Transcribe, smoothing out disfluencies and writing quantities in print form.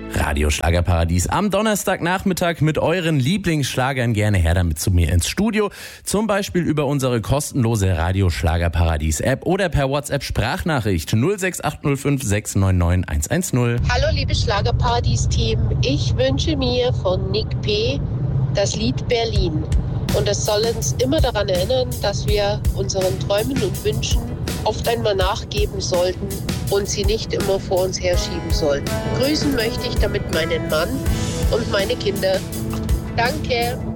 Radio Schlagerparadies am Donnerstagnachmittag mit euren Lieblingsschlagern. Gerne her damit zu mir ins Studio. Zum Beispiel über unsere kostenlose Radio Schlagerparadies App oder per WhatsApp Sprachnachricht 06805 699 110. Hallo liebe Schlagerparadies-Team. Ich wünsche mir von Nick P. das Lied Berlin. Und es soll uns immer daran erinnern, dass wir unseren Träumen und Wünschen oft einmal nachgeben sollten und sie nicht immer vor uns herschieben sollten. Grüßen möchte ich damit meinen Mann und meine Kinder. Danke.